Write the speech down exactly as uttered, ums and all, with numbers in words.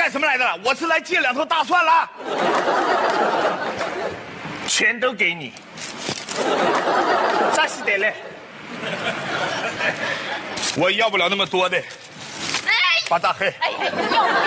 干什么来的了？我是来借两头大蒜了，全都给你。啥是得嘞？我要不了那么多的，巴扎黑。 哎呀，要不了。